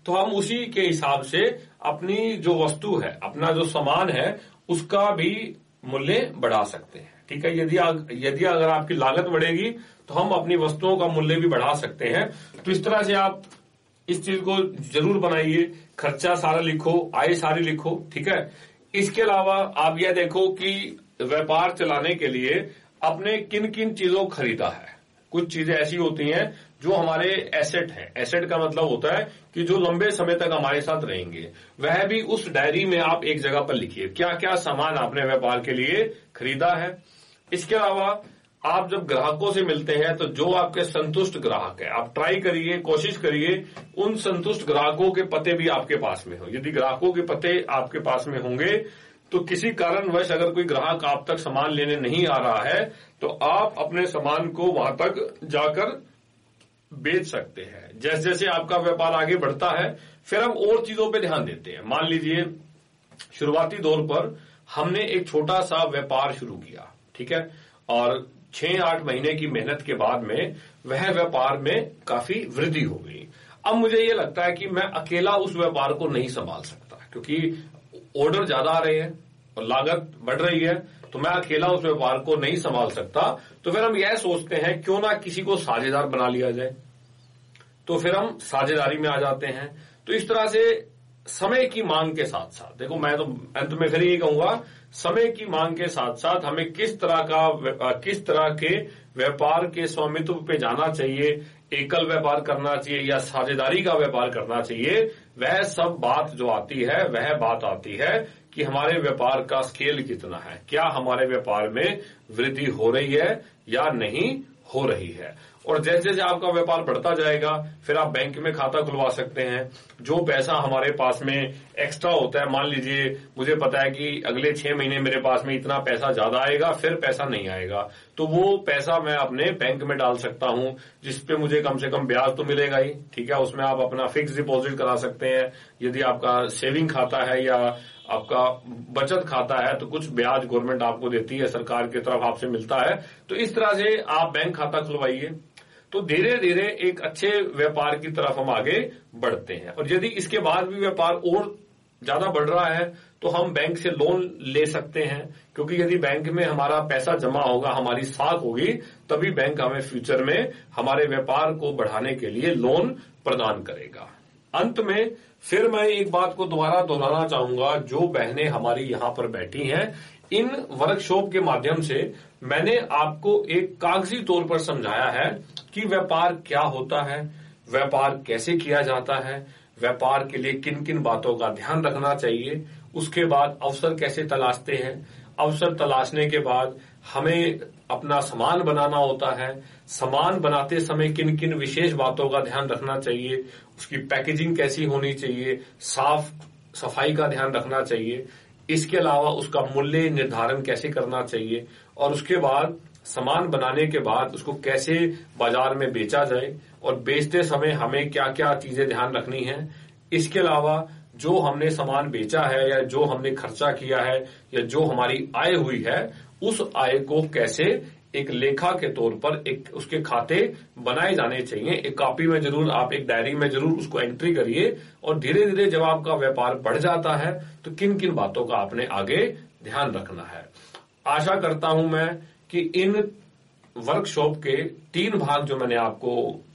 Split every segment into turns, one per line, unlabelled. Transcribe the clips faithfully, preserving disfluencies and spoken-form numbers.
तो हम उसी के हिसाब से अपनी जो वस्तु है, अपना जो सामान है, उसका भी मूल्य बढ़ा सकते हैं। ठीक है, यदि यदि अगर आपकी लागत बढ़ेगी तो हम अपनी वस्तुओं का मूल्य भी बढ़ा सकते हैं। तो इस तरह से आप इस चीज को जरूर बनाइए, खर्चा सारा लिखो, आय सारी लिखो। ठीक है, इसके अलावा आप यह देखो कि व्यापार चलाने के लिए आपने किन किन चीजों को खरीदा है। कुछ चीजें ऐसी होती हैं जो हमारे एसेट हैं। एसेट का मतलब होता है कि जो लंबे समय तक हमारे साथ रहेंगे, वह भी उस डायरी में आप एक जगह पर लिखिए, क्या क्या सामान आपने व्यापार के लिए खरीदा है। इसके अलावा आप जब ग्राहकों से मिलते हैं तो जो आपके संतुष्ट ग्राहक है, आप ट्राई करिए, कोशिश करिए उन संतुष्ट ग्राहकों के पते भी आपके पास में हो। यदि ग्राहकों के पते आपके पास में होंगे तो किसी कारणवश अगर कोई ग्राहक आप तक सामान लेने नहीं आ रहा है तो आप अपने सामान को वहां तक जाकर बेच सकते हैं। जैसे जैसे आपका व्यापार आगे बढ़ता है फिर हम और चीजों पे ध्यान देते हैं। मान लीजिए शुरुआती दौर पर हमने एक छोटा सा व्यापार शुरू किया, ठीक है, और छह आठ महीने की मेहनत के बाद में वह व्यापार में काफी वृद्धि हो गई। अब मुझे ये लगता है कि मैं अकेला उस व्यापार को नहीं संभाल सकता, क्योंकि ऑर्डर ज्यादा आ रहे हैं और लागत बढ़ रही है, तो मैं अकेला उस व्यापार को नहीं संभाल सकता। तो फिर हम यह सोचते हैं क्यों ना किसी को साझेदार बना लिया जाए, तो फिर हम साझेदारी में आ जाते हैं। तो इस तरह से समय की मांग के साथ साथ, देखो मैं तो अंत में फिर ये कहूंगा, समय की मांग के साथ साथ हमें किस तरह का किस तरह के व्यापार के स्वामित्व पे जाना चाहिए, एकल व्यापार करना चाहिए या साझेदारी का व्यापार करना चाहिए, वह सब बात जो आती है वह बात आती है कि हमारे व्यापार का स्केल कितना है, क्या हमारे व्यापार में वृद्धि हो रही है या नहीं हो रही है। और जैसे जैसे आपका व्यापार बढ़ता जाएगा फिर आप बैंक में खाता खुलवा सकते हैं। जो पैसा हमारे पास में एक्स्ट्रा होता है, मान लीजिए मुझे पता है कि अगले छह महीने मेरे पास में इतना पैसा ज्यादा आएगा, फिर पैसा नहीं आएगा, तो वो पैसा मैं अपने बैंक में डाल सकता हूं, जिसपे मुझे कम से कम ब्याज तो मिलेगा ही। ठीक है, उसमें आप अपना फिक्स डिपॉजिट करा सकते हैं। यदि आपका सेविंग खाता है या आपका बचत खाता है तो कुछ ब्याज गवर्नमेंट आपको देती है, सरकार की तरफ आपसे मिलता है। तो इस तरह से आप बैंक खाता खुलवाइए, तो धीरे धीरे एक अच्छे व्यापार की तरफ हम आगे बढ़ते हैं। और यदि इसके बाद भी व्यापार और ज्यादा बढ़ रहा है तो हम बैंक से लोन ले सकते हैं, क्योंकि यदि बैंक में हमारा पैसा जमा होगा, हमारी साख होगी, तभी बैंक हमें फ्यूचर में हमारे व्यापार को बढ़ाने के लिए लोन प्रदान करेगा। अंत में फिर मैं एक बात को दोबारा दोहराना चाहूंगा, जो बहनें हमारी यहां पर बैठी हैं, इन वर्कशॉप के माध्यम से मैंने आपको एक कागजी तौर पर समझाया है कि व्यापार क्या होता है, व्यापार कैसे किया जाता है, व्यापार के लिए किन किन बातों का ध्यान रखना चाहिए, उसके बाद अवसर कैसे तलाशते हैं, अवसर तलाशने के बाद हमें अपना सामान बनाना होता है, सामान बनाते समय किन किन विशेष बातों का ध्यान रखना चाहिए, उसकी पैकेजिंग कैसी होनी चाहिए, साफ सफाई का ध्यान रखना चाहिए, इसके अलावा उसका मूल्य निर्धारण कैसे करना चाहिए, और उसके बाद सामान बनाने के बाद उसको कैसे बाजार में बेचा जाए और बेचते समय हमें क्या क्या चीजें ध्यान रखनी है। इसके अलावा जो हमने सामान बेचा है या जो हमने खर्चा किया है या जो हमारी आय हुई है, उस आय को कैसे एक लेखा के तौर पर एक उसके खाते बनाए जाने चाहिए। एक कॉपी में जरूर, आप एक डायरी में जरूर उसको एंट्री करिए, और धीरे धीरे जब आपका व्यापार बढ़ जाता है तो किन किन बातों का आपने आगे ध्यान रखना है। आशा करता हूं मैं कि इन वर्कशॉप के तीन भाग जो मैंने आपको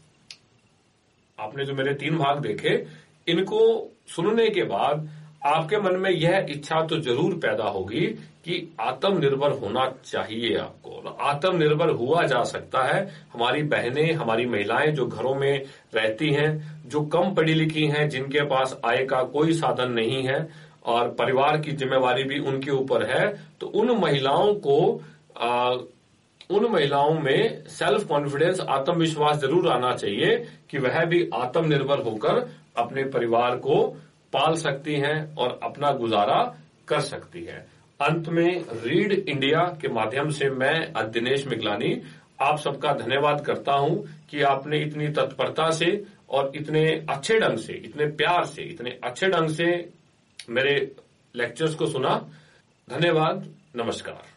आपने जो मेरे तीन भाग देखे, इनको सुनने के बाद आपके मन में यह इच्छा तो जरूर पैदा होगी कि आत्मनिर्भर होना चाहिए आपको। आत्मनिर्भर हुआ जा सकता है। हमारी बहनें, हमारी महिलाएं जो घरों में रहती हैं, जो कम पढ़ी लिखी हैं, जिनके पास आय का कोई साधन नहीं है और परिवार की जिम्मेवारी भी उनके ऊपर है, तो उन महिलाओं को आ, उन महिलाओं में सेल्फ कॉन्फिडेंस, आत्मविश्वास जरूर आना चाहिए कि वह भी आत्मनिर्भर होकर अपने परिवार को पाल सकती हैं और अपना गुजारा कर सकती है। अंत में रीड इंडिया के माध्यम से मैं दिनेश मिगलानी आप सबका धन्यवाद करता हूं कि आपने इतनी तत्परता से और इतने अच्छे ढंग से, इतने प्यार से, इतने अच्छे ढंग से मेरे लेक्चर्स को सुना। धन्यवाद, नमस्कार।